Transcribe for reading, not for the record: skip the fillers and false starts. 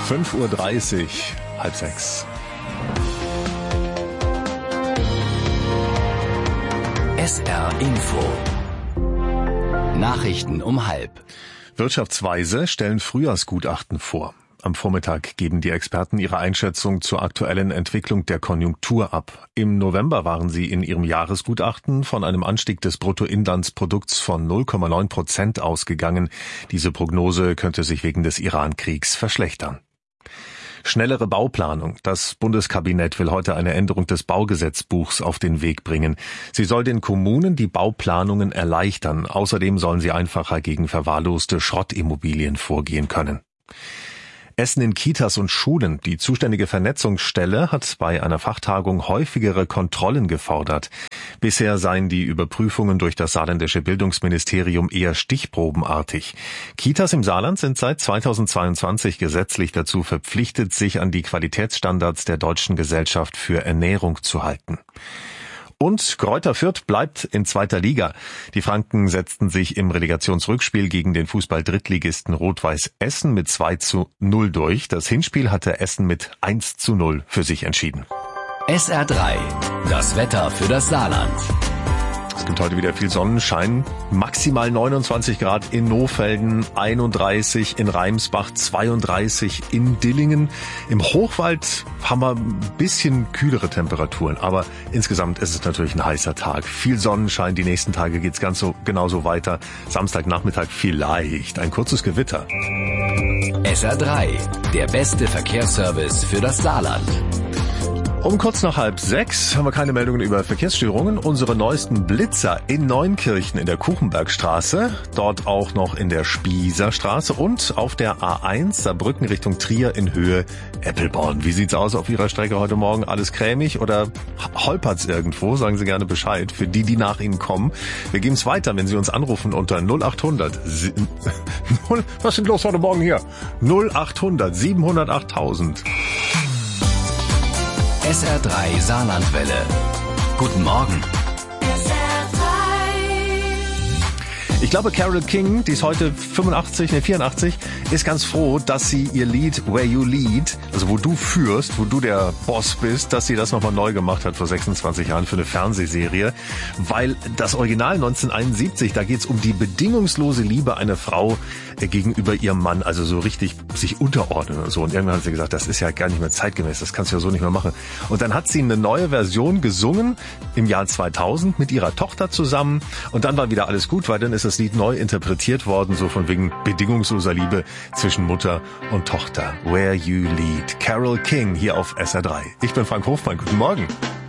5:30 Uhr, 5:30. SR Info. Nachrichten um 12:30. Wirtschaftsweise stellen Frühjahrsgutachten vor. Am Vormittag geben die Experten ihre Einschätzung zur aktuellen Entwicklung der Konjunktur ab. Im November waren sie in ihrem Jahresgutachten von einem Anstieg des Bruttoinlandsprodukts von 0,9% ausgegangen. Diese Prognose könnte sich wegen des Iran-Kriegs verschlechtern. Schnellere Bauplanung. Das Bundeskabinett will heute eine Änderung des Baugesetzbuchs auf den Weg bringen. Sie soll den Kommunen die Bauplanungen erleichtern. Außerdem sollen sie einfacher gegen verwahrloste Schrottimmobilien vorgehen können. Essen in Kitas und Schulen. Die zuständige Vernetzungsstelle hat bei einer Fachtagung häufigere Kontrollen gefordert. Bisher seien die Überprüfungen durch das saarländische Bildungsministerium eher stichprobenartig. Kitas im Saarland sind seit 2022 gesetzlich dazu verpflichtet, sich an die Qualitätsstandards der Deutschen Gesellschaft für Ernährung zu halten. Und Greuther Fürth bleibt in 2. Liga. Die Franken setzten sich im Relegationsrückspiel gegen den Fußball-Drittligisten Rot-Weiß Essen mit 2:0 durch. Das Hinspiel hatte Essen mit 1:0 für sich entschieden. SR3, das Wetter für das Saarland. Es gibt heute wieder viel Sonnenschein, maximal 29 Grad in Nohfelden, 31 in Reimsbach, 32 in Dillingen. Im Hochwald haben wir ein bisschen kühlere Temperaturen, aber insgesamt ist es natürlich ein heißer Tag. Viel Sonnenschein, die nächsten Tage geht's genauso weiter. Samstagnachmittag vielleicht ein kurzes Gewitter. SR3, der beste Verkehrsservice für das Saarland. Um kurz nach 5:30 haben wir keine Meldungen über Verkehrsstörungen. Unsere neuesten Blitzer in Neunkirchen in der Kuchenbergstraße, dort auch noch in der Spießerstraße und auf der A1 Saarbrücken Richtung Trier in Höhe Eppelborn. Wie sieht's aus auf Ihrer Strecke heute Morgen? Alles cremig oder holpert's irgendwo? Sagen Sie gerne Bescheid für die nach Ihnen kommen. Wir geben's weiter, wenn Sie uns anrufen unter 0800. Was ist denn los heute Morgen hier? 0800 700 8000. SR3 Saarlandwelle. Guten Morgen. Ich glaube, Carole King, die ist heute 84, ist ganz froh, dass sie ihr Lied Where You Lead, also wo du führst, wo du der Boss bist, dass sie das nochmal neu gemacht hat vor 26 Jahren für eine Fernsehserie. Weil das Original 1971, da geht's um die bedingungslose Liebe einer Frau gegenüber ihrem Mann, also so richtig sich unterordnen und so. Und irgendwann hat sie gesagt, das ist ja gar nicht mehr zeitgemäß, das kannst du ja so nicht mehr machen. Und dann hat sie eine neue Version gesungen im Jahr 2000 mit ihrer Tochter zusammen. Und dann war wieder alles gut, weil dann ist das Lied neu interpretiert worden, so von wegen bedingungsloser Liebe zwischen Mutter und Tochter. Where You Lead. Carole King hier auf SR3. Ich bin Frank Hofmann. Guten Morgen.